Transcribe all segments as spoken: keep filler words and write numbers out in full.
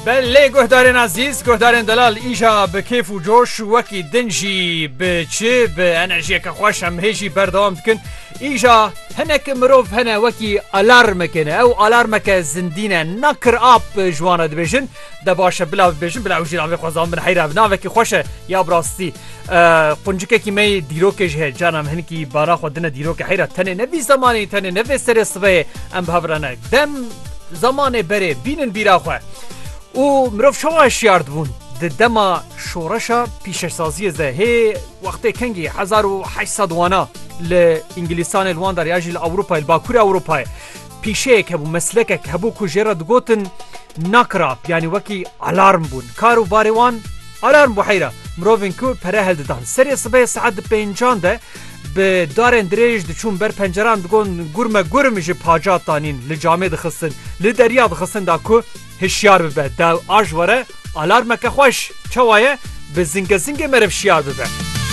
بله گهدارین عزیز گهدارین دلال ایجا به کیف و جوش وکی دنجی به چه به انرژی که خوش هم هیچی بردام کن ایجا هنک مروف هنه وکی الارم کنه او الارم که زندینه نکر آب جوانه دبیجن ده باشه بلا ببیجن بلا وجی ناوی خوزان من حیره ناوی که خوشه یا براستی قنجکه که می دیروکش هه جانم هنکی بارا خودنه دیروک حیره تنه نوی زمانی تنه نوی سر صبح ام بهبرانه دم زمان بره بینن بیرا خواه و مروف شما شیارد بون ده دما شورشا پیشسازی زه هی وقتی کنگی هزار و هشتصد وانا لانگلیسان الوان در یاجی الاوروپای الباکور اوروپای پیشه که بو مسلکه که بو کجیره دگوتن نکراب یعنی وکی الارم بون کارو باریوان الارم بو حیره مروفین که پره هل دادن سری صبح ساعت پنجان ده به دارن دریج دچون بر پنجران دگون گرمه گرم جی پاجات دانین لجامع دخستن لدریا دخستن دا کو هشیار ببه دا آج وره الارم که خوش چوایه به زنگ زنگ مرف شیار ببه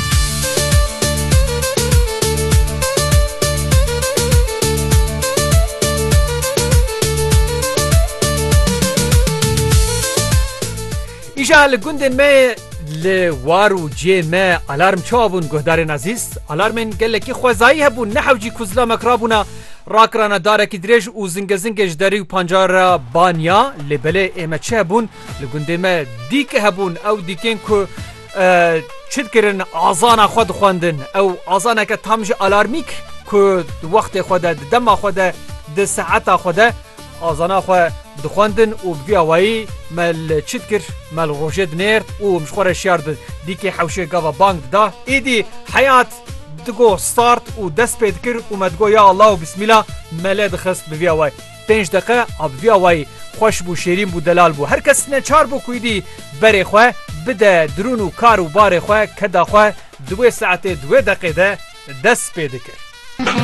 ایجا لگوندن می لوارو جي ما الارم چاوون گهدارین عزیز الارمن گلکی خوازایی هبون نحوجی کزلا مکرابونا راکرانا دارکی دریج و زنگ زنگش داری و پانجار بانیا لبله ایمه چه هبون لگونده ما دیک هبون او دیکن که چید کرن آزانا خود خواندن او آزانا که تامج الارمیک که وقت خوده دم خوده ده ساعت خوده آزانا خود دخواندن و بگی آوایی مال چید کر مال روژه دنیرد و مشخوره شیارد دیکی حوشه گاوا بانک دا ایدی حیات دگو ستارت و دست پید کر و مدگو یا الله و بسم الله ماله دخست بگی آوایی پنج دقیقه آب بگی آوایی خوش بو شیرین بو دلال بو هر کس نچار بو کویدی بری خواه بده درون و کار و بار خواه کدا خواه دوی ساعت دوی دقیقه دست پید کر